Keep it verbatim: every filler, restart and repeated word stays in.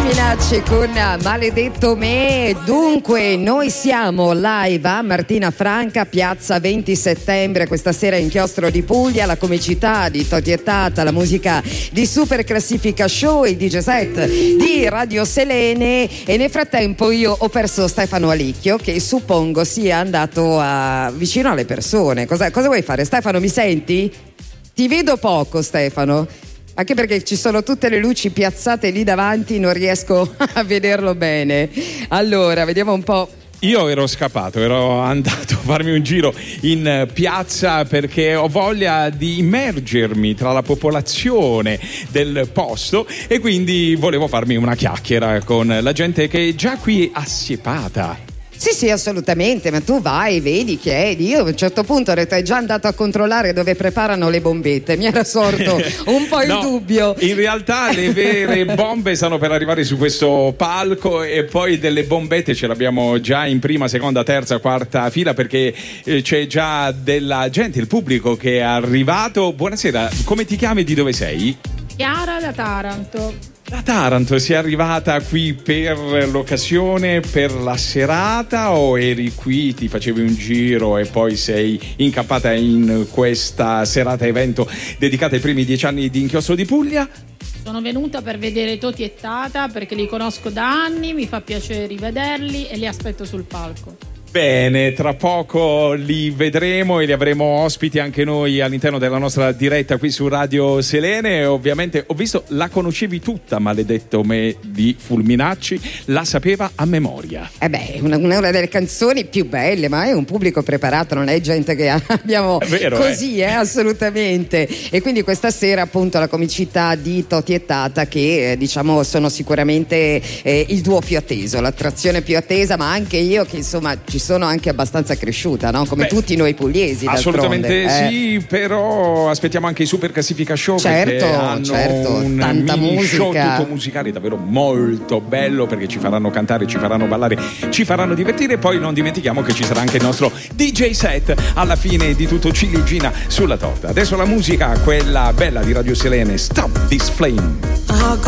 Fulminacci con Maledetto Me. Dunque, noi siamo live a Martina Franca, piazza venti settembre, questa sera Inchiostro di Puglia, la comicità di Toti e Tata, la musica di Super Classifica Show, il D J set di Radio Selene. E nel frattempo io ho perso Stefano Alicchio, che suppongo sia andato a... vicino alle persone. Cosa, cosa vuoi fare? Stefano, mi senti? Ti vedo poco, Stefano. Anche perché ci sono tutte le luci piazzate lì davanti, non riesco a vederlo bene. Allora, vediamo un po'. Io ero scappato, ero andato a farmi un giro in piazza perché ho voglia di immergermi tra la popolazione del posto e quindi volevo farmi una chiacchiera con la gente che è già qui assiepata. Sì, sì, assolutamente, ma tu vai, vedi, chiedi. Io a un certo punto ho detto, è già andato a controllare dove preparano le bombette, mi era sorto un po' il no, dubbio. In realtà le vere bombe stanno per arrivare su questo palco e poi delle bombette ce l'abbiamo già in prima, seconda, terza, quarta fila, perché eh, c'è già della gente, il pubblico che è arrivato. Buonasera, come ti chiami e di dove sei? Chiara da Taranto. Da Taranto, sei arrivata qui per l'occasione, per la serata, o eri qui, ti facevi un giro e poi sei incappata in questa serata evento dedicata ai primi dieci anni di Inchiostro di Puglia? Sono venuta per vedere Toti e Tata perché li conosco da anni, mi fa piacere rivederli e li aspetto sul palco. Bene, tra poco li vedremo e li avremo ospiti anche noi all'interno della nostra diretta qui su Radio Selene. Ovviamente ho visto, la conoscevi tutta, Maledetto Me di Fulminacci, la sapeva a memoria. Eh beh, una, una delle canzoni più belle, ma è un pubblico preparato, non è gente che abbiamo vero, così, eh? eh, assolutamente. E quindi questa sera appunto la comicità di Toti e Tata, che eh, diciamo sono sicuramente eh, il duo più atteso, l'attrazione più attesa, ma anche io che insomma ci sono anche abbastanza cresciuta, no? Come Beh, tutti noi pugliesi. Assolutamente eh. sì, però aspettiamo anche i Super Classifica Show, certo, perché hanno certo, un tanta mini musica. show tutto musicale davvero molto bello, perché ci faranno cantare, ci faranno ballare, ci faranno divertire. E poi non dimentichiamo che ci sarà anche il nostro D J set alla fine di tutto, ciliegina sulla torta. Adesso la musica, quella bella di Radio Selene, Stop This Flame.